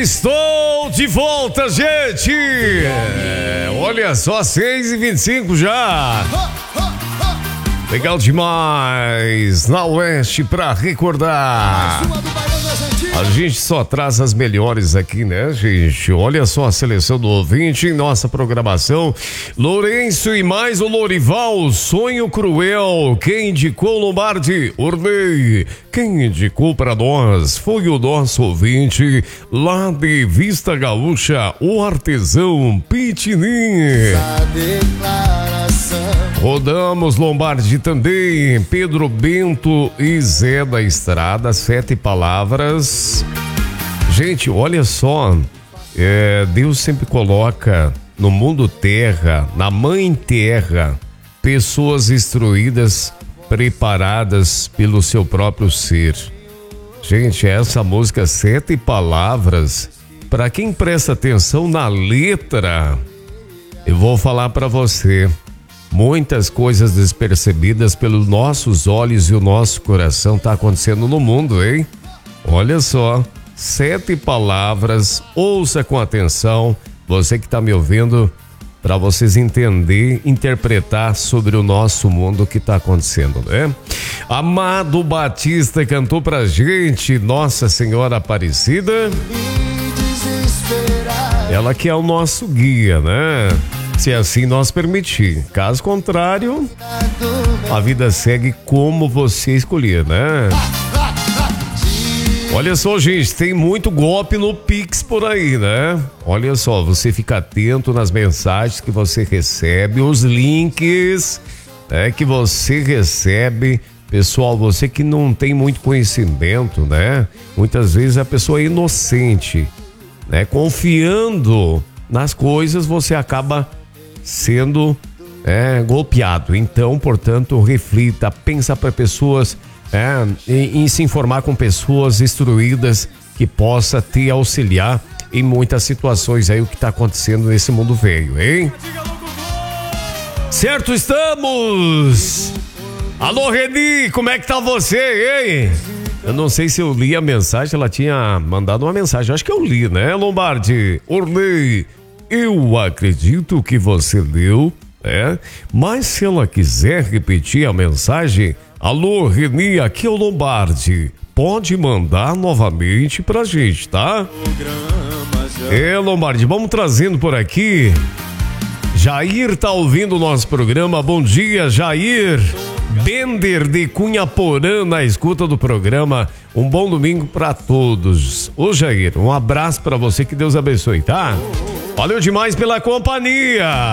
Estou de volta, gente! Olha só, 6h25 já! Legal demais! Na Oeste pra recordar! A gente só traz as melhores aqui, né, gente? Olha só a seleção do ouvinte em nossa programação. Lourenço e mais o Lorival, Sonho Cruel. Quem indicou, Lombardi? Ornei. Quem indicou para nós foi o nosso ouvinte lá de Vista Gaúcha, o artesão Pitinim. Rodamos, Lombardi, também Pedro Bento e Zé da Estrada, 7 palavras. Gente, olha só, Deus sempre coloca no mundo terra, na mãe terra, pessoas instruídas, preparadas pelo seu próprio ser. Gente, essa música 7 palavras, para quem presta atenção na letra, eu vou falar para você. Muitas coisas despercebidas pelos nossos olhos e o nosso coração tá acontecendo no mundo, hein? Olha só, 7 palavras, ouça com atenção, você que tá me ouvindo, para vocês entender, interpretar sobre o nosso mundo o que tá acontecendo, né? Amado Batista cantou pra gente, Nossa Senhora Aparecida. Ela que é o nosso guia, né? Se assim nós permitir. Caso contrário, a vida segue como você escolher, né? Olha só, gente, tem muito golpe no Pix por aí, né? Olha só, você fica atento nas mensagens que você recebe, os links, que você recebe. Pessoal, você que não tem muito conhecimento, né? Muitas vezes a pessoa é inocente, né? Confiando nas coisas, você acaba sendo golpeado. Então, portanto, reflita, pensa para pessoas, em se informar com pessoas instruídas que possa te auxiliar em muitas situações aí, o que está acontecendo nesse mundo velho, hein? Certo, estamos! Alô, Reni, como é que tá você, hein? Eu não sei se eu li a mensagem, ela tinha mandado uma mensagem, acho que eu li, né, Lombardi? Ornei, eu acredito que você leu, mas se ela quiser repetir a mensagem, alô, Reni, aqui é o Lombardi, pode mandar novamente pra gente, tá? Lombardi, vamos trazendo por aqui. Jair tá ouvindo o nosso programa, bom dia, Jair. Bender de Cunha Porã na escuta do programa. Um bom domingo pra todos. Ô Jair, um abraço pra você, que Deus abençoe, tá? Valeu demais pela companhia.